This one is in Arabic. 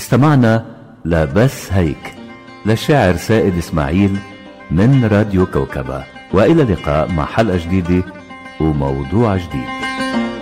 استمعنا لبس هيك للشاعر سائد إسماعيل من راديو كوكبة، وإلى اللقاء مع حلقة جديدة وموضوع جديد.